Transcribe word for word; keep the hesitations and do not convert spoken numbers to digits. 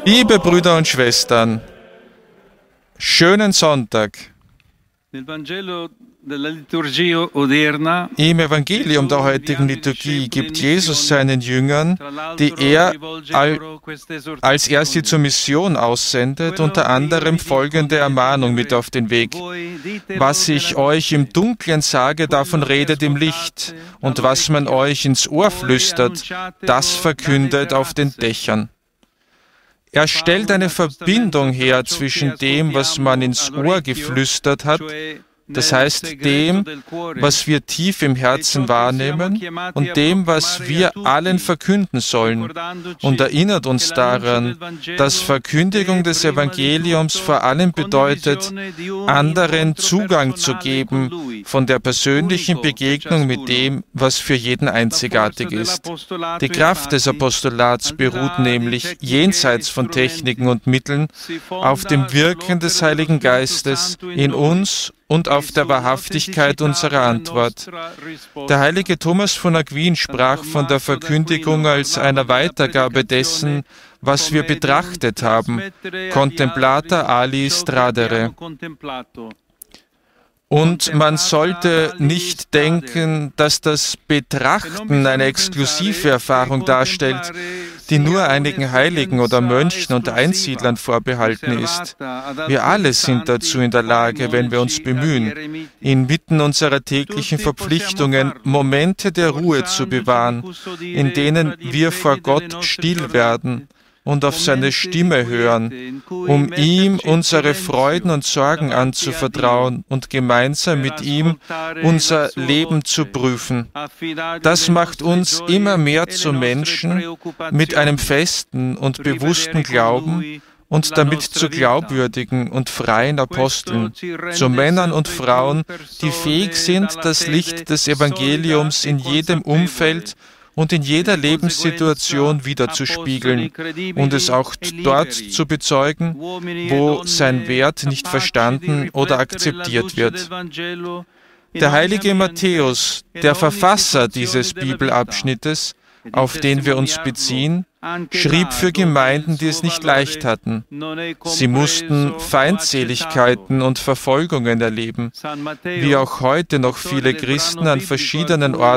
Liebe Brüder und Schwestern, schönen Sonntag. Im Evangelium der heutigen Liturgie gibt Jesus seinen Jüngern, die er, als er sie zur Mission aussendet, unter anderem folgende Ermahnung mit auf den Weg. Was ich euch im Dunklen sage, davon redet im Licht, und was man euch ins Ohr flüstert, das verkündet auf den Dächern. Er stellt eine Verbindung her zwischen dem, was man ins Ohr geflüstert hat, das heißt dem, was wir tief im Herzen wahrnehmen, und dem, was wir allen verkünden sollen, und erinnert uns daran, dass Verkündigung des Evangeliums vor allem bedeutet, anderen Zugang zu geben von der persönlichen Begegnung mit dem, was für jeden einzigartig ist. Die Kraft des Apostolats beruht nämlich jenseits von Techniken und Mitteln auf dem Wirken des Heiligen Geistes in uns und auf der Wahrhaftigkeit unserer Antwort. Der heilige Thomas von Aquin sprach von der Verkündigung als einer Weitergabe dessen, was wir betrachtet haben, Contemplata alis tradere. Und man sollte nicht denken, dass das Betrachten eine exklusive Erfahrung darstellt, die nur einigen Heiligen oder Mönchen und Einsiedlern vorbehalten ist. Wir alle sind dazu in der Lage, wenn wir uns bemühen, inmitten unserer täglichen Verpflichtungen Momente der Ruhe zu bewahren, in denen wir vor Gott still werden und auf seine Stimme hören, um ihm unsere Freuden und Sorgen anzuvertrauen und gemeinsam mit ihm unser Leben zu prüfen. Das macht uns immer mehr zu Menschen mit einem festen und bewussten Glauben und damit zu glaubwürdigen und freien Aposteln, zu Männern und Frauen, die fähig sind, das Licht des Evangeliums in jedem Umfeld und in jeder Lebenssituation wiederzuspiegeln und es auch dort zu bezeugen, wo sein Wert nicht verstanden oder akzeptiert wird. Der heilige Matthäus, der Verfasser dieses Bibelabschnittes, auf den wir uns beziehen, schrieb für Gemeinden, die es nicht leicht hatten. Sie mussten Feindseligkeiten und Verfolgungen erleben, wie auch heute noch viele Christen an verschiedenen Orten